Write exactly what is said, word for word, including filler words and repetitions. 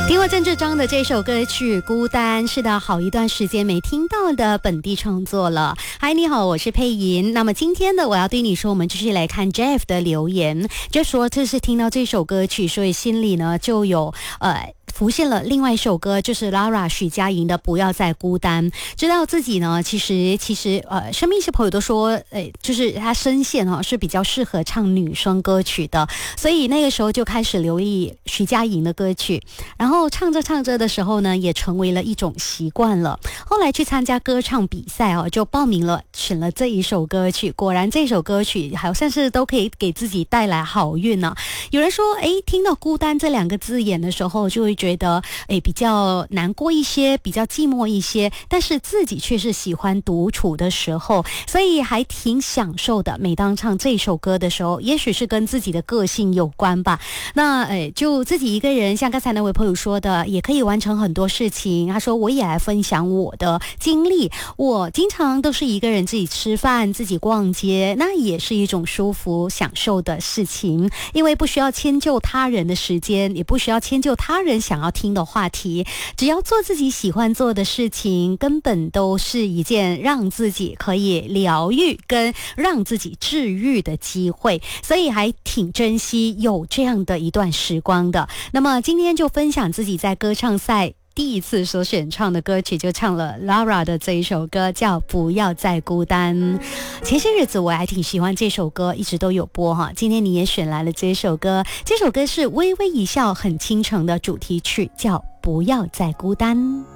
听过郑智章的这首歌曲《孤单》，是的，好一段时间没听到的本地创作了。嗨，你好，我是佩莹。那么今天呢，我要对你说，我们继续来看 Jeff 的留言。Jeff 说，这是听到这首歌曲，所以心里呢就有呃。浮现了另外一首歌，就是 Lara 许佳莹的《不要再孤单》。知道自己呢，其实其实呃，身边一些朋友都说，诶，就是她声线哈、哦、是比较适合唱女生歌曲的，所以那个时候就开始留意许佳莹的歌曲，然后唱着唱着的时候呢，也成为了一种习惯了。后来去参加歌唱比赛哦，就报名了，选了这一首歌曲。果然这首歌曲好像是都可以给自己带来好运呢、啊。有人说，诶，听到孤单这两个字眼的时候，就会觉得诶比较难过一些，比较寂寞一些，但是自己却是喜欢独处的时候，所以还挺享受的。每当唱这首歌的时候，也许是跟自己的个性有关吧。那诶就自己一个人，像刚才那位朋友说的，也可以完成很多事情。他说我也来分享我的经历，我经常都是一个人自己吃饭，自己逛街，那也是一种舒服享受的事情，因为不需要迁就他人的时间，也不需要迁就他人想要听的话题，只要做自己喜欢做的事情，根本都是一件让自己可以疗愈跟让自己治愈的机会，所以还挺珍惜有这样的一段时光的。那么今天就分享自己在歌唱赛第一次所选唱的歌曲，就唱了 Lara 的这一首歌，叫《不要再孤单》。前些日子我还挺喜欢这首歌，一直都有播哈。今天你也选来了这首歌，这首歌是微微一笑很倾城的主题曲，叫《不要再孤单》。